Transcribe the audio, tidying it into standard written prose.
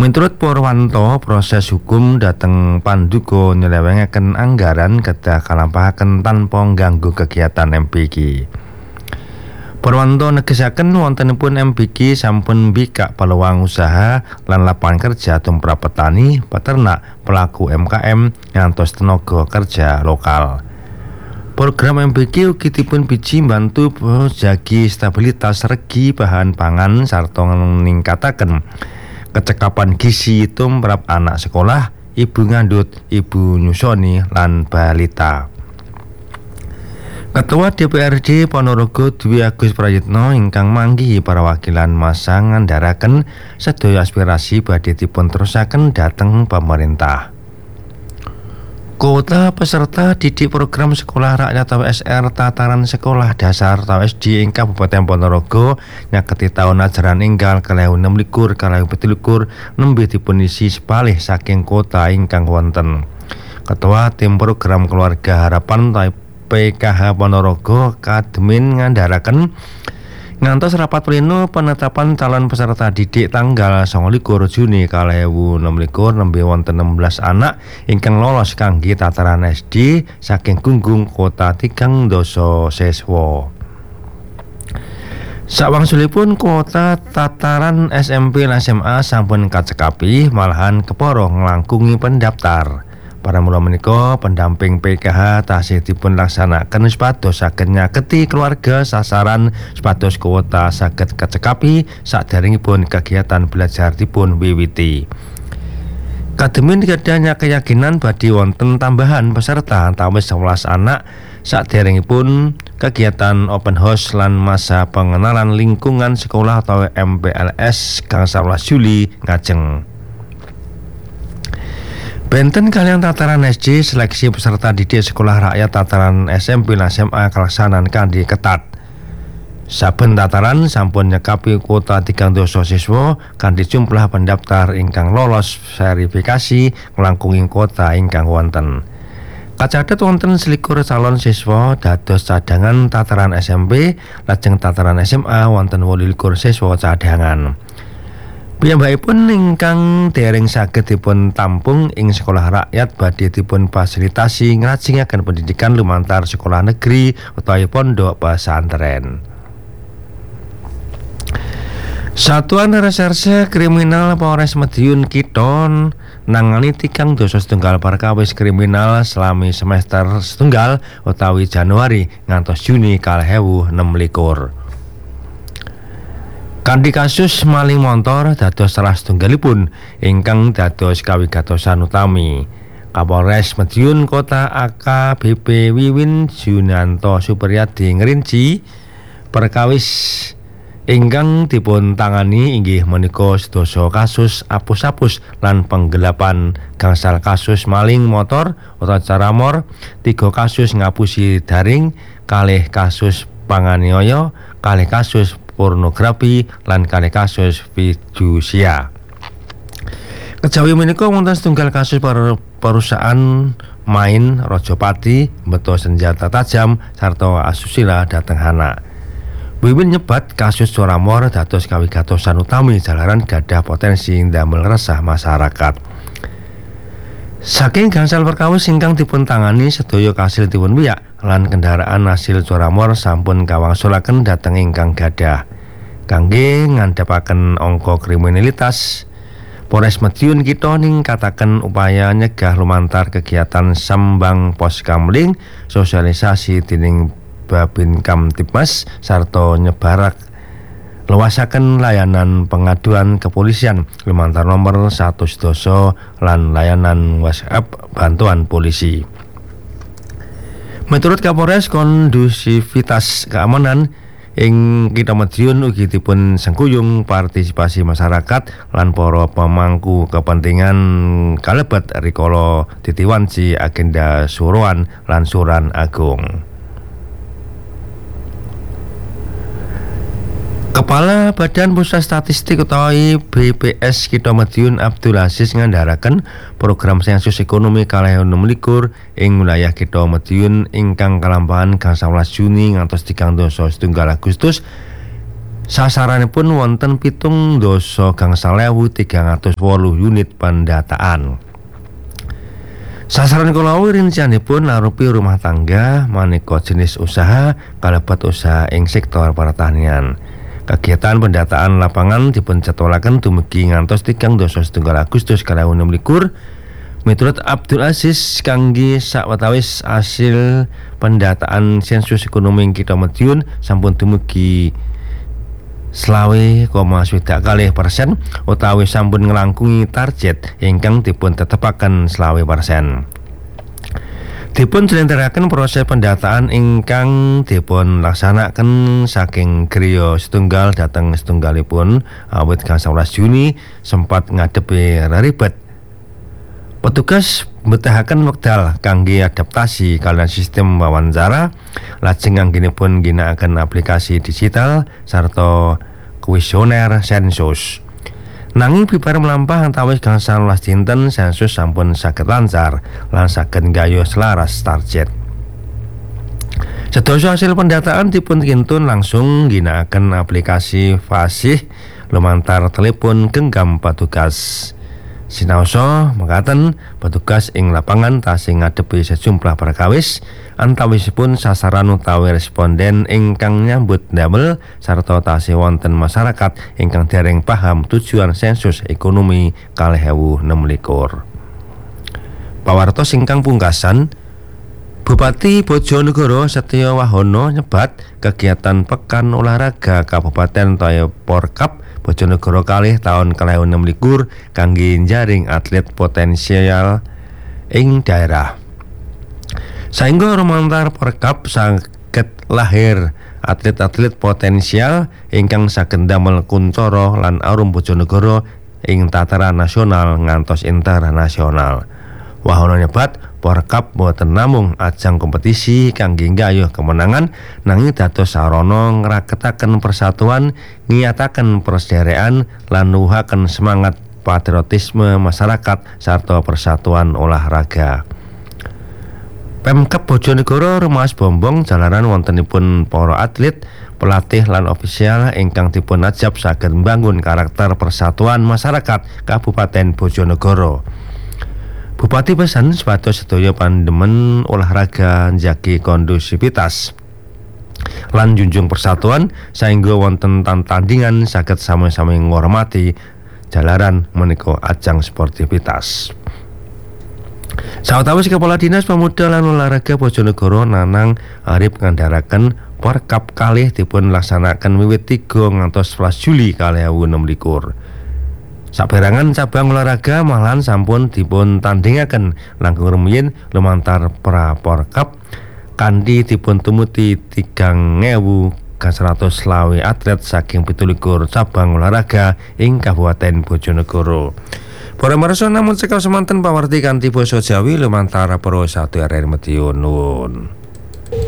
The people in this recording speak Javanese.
Menurut Purwanto, proses hukum dhateng Panduga nyelewengaken anggaran kedah kalampahaken tanpa ngganggu kegiatan MPK. Purwanto negesaken wontenipun MPK sampun mbikak peluang usaha lan lapangan kerja tumrap petani, peternak, pelaku MKM ngantos tenaga kerja lokal. Program MPK ugi dipun biji mbantu jagi stabilitas regi bahan pangan sarta ningkataken kecekapan gizi tumrap anak sekolah, ibu ngandhut, ibu nyusoni lan balita. Ketua DPRD Ponorogo Dwi Agus Prayitno ingkang manggihi perwakilan massa ngandharaken sedaya aspirasi badhe dipun terusaken dhateng pemerintah. Kuota peserta didik program Sekolah Rakyat (SR) Tataran Sekolah Dasar (SD) ing Kabupaten Ponorogo nyaketi taun ajaran enggal 2026-2027 nembe dipunisi sepalih saking kuota ingkang wonten. Ketua Tim Program Keluarga Harapan PKH Ponorogo Kadmin ngandharaken ngantos rapat pleno penetapan calon peserta didik tanggal 29 Juni 2026 nembe wonten 16 anak ingkang lolos kangge tataran SD saking gunggung kota 3 dasa siswa. Sawangsulipun kuota tataran SMP lan SMA sampun kacekapi malahan kepara nglangkungi pendaftar. Para mula menika pendamping PKH tasih dipun laksanaken supados saged nyaketi keluarga sasaran supados kuota saged kacekapi saderengipun kegiatan belajar dipun wiwiti. Kadhemen kedanya keyakinan badhe wonten tambahan peserta antawis 11 anak saderengipun kegiatan open house lan masa pengenalan lingkungan sekolah atau MPLS gangsal 11 Juli ngajeng. Benten kalian tataran SD seleksi peserta didik sekolah rakyat tataran SMP lan SMA kalaksanan kanthi ketat. Saben tataran sampun nyekapi kuota 3 dasa siswa kanthi jumlah pendaftar ingkang lolos verifikasi nglangkungi kuota ingkang wonten. Kacathet wonten 21 calon siswa dados cadangan tataran SMP, lajeng tataran SMA wonten 28 siswa cadangan. Piyambakipun ingkang dereng saged dipun tampung ing sekolah rakyat badhe dipun fasilitasi nglajengaken pendidikan lumantar sekolah negeri utawi pondok pesantren. Satuan Reserse Kriminal Polres Madiun Kitha nangani 3 dasa setunggal perkawis kriminal selami semester setunggal utawi Januari ngantos Juni 2026. Kanthi kasus maling montor dados salah setunggalipun ingkang dados kawigatosan utami. Kapolres Madiun Kota AKBP Wiwin Junanto Supriyadi ngrinci perkawis ingkang dipun tangani inggih menika sedasa kasus apus-apus lan penggelapan gangsal kasus maling motor utawa caramor, 3 kasus ngapusi daring, 2 kasus panganiaya, 2 kasus pornografi lan 2 kasus fidusia. Kejawi menika wonten setunggal kasus perusahaan main Rajapati beto senjata tajam sarta asusila dhateng anak. Wiwin nyebat kasus curamor dados kawigatosan utami jalaran gadah potensi ndamel resah masyarakat. Saking gangsal perkawis ingkang dipun tangani sedaya kasil dipun wiyak lan kendaraan hasil curamor sampun kawangsulaken dhateng ingkang gadah. Kangge ngandhapaken angka kriminalitas, Polres Madiun Kitha ningkataken upaya nyegah lumantar kegiatan sambang poskamling, sosialisasi dening Babin Kamtibmas sarta nyebarak luasaken layanan pengaduan kepolisian lumantar nomor 112 lan layanan WhatsApp bantuan polisi. Menurut Kapolres, kondusivitas keamanan ing Kitha Madiun ugi dipun sengkuyung partisipasi masyarakat lan para pemangku kepentingan kalebet rikala titiwanci agenda suruhan lan suran agung. Kepala Badan Pusat Statistik utawi BPS Kitha Madiun Abdul Aziz ngandharaken program sensus ekonomi 2026 ing wilayah Kitha Madiun ingkang kalampahan gangsal 11 Juni ngantos 31 Agustus Sasaranipun wonten 7.308 unit pendataan. Sasaran kula rincianipun arupi rumah tangga, maneka jenis usaha, kalebet usaha ing sektor pertanian. Kegiatan pendataan lapangan dipunjadwalaken dumugi ngantos 31 Agustus 2016. Miturut Abdul Aziz, kangge sawetawis asil pendataan sensus ekonomi Kitha Madiun sampun dumugi 20,2% utawi sampun nglangkungi target ingkang dipun tetepaken 20%. Dipun jlentrehaken proses pendataan ingkang dipun laksanaken saking griya setunggal dhateng setunggalipun awit 11 Juni sempat ngadepi reribet. Petugas mbetahaken wekdal kangge adaptasi kaliyan sistem wawancara, lajeng anggenipun ginakaken aplikasi digital sarta kuesioner sensus. Nanging bibar mlampah antawis gangsal 11 dinten sensus sampun saged lancar lan saged nggayuh selaras target. Sedasa hasil pendataan dipun kintun langsung ginakaken aplikasi fasih lumantar telepon genggam petugas. Sinaosa mekaten petugas ing lapangan tasih ngadepi sejumlah perkawis antawisipun sasaran utawi responden ingkang nyambut damel sarta tasih wonten masyarakat ingkang dereng paham tujuan sensus ekonomi 2016. Pawartos ingkang pungkasan, Bupati Bojonegoro Setyo Wahono nyebat kegiatan Pekan Olahraga Kabupaten Toya Porkap Bojonegoro kalih taun 2016 kangge njaring atlet potensial ing daerah. Saengga rumantar Porkap saged lahir atlet-atlet potensial ingkang saged damel kuncara lan arum Bojonegoro ing tataran nasional ngantos internasional. Wahono nyebat Porkap boten namung ajang kompetisi kangge nggayuh kemenangan, nanging dados sarana ngraketaken persatuan, ngiyataken persederekan lan nuwuhaken semangat patriotisme masyarakat sarta persatuan olahraga. Pemkab Bojonegoro rumaos bombong jalaran wontenipun para atlet, pelatih lan ofisial ingkang dipun ajab saged mbangun karakter persatuan masyarakat Kabupaten Bojonegoro. Bupati pesan supados sedaya pandemen olahraga njagi kondusivitas lan junjung persatuan saengga wonten tandingan saged sami-sami ngormati jalaran menika ajang sportivitas. Sawetawis Kepala Dinas Pemuda lan Olahraga Bojonegoro Nanang arep ngandharaken Porkap kalih dipun laksanaken wiwit 3 ngantos 11 Juli 2016. Saperangan cabang olahraga malahan sampun dipun tandingaken langkung rumiyin lumantar pra Porkap kanthi dipun tumuti 3.120 atlet saking 17 cabang olahraga ing Kabupaten Bojonegoro. Para marsa namun sekal semanten pawarti kanthi basa Jawi lumantar para satu RR Madiun.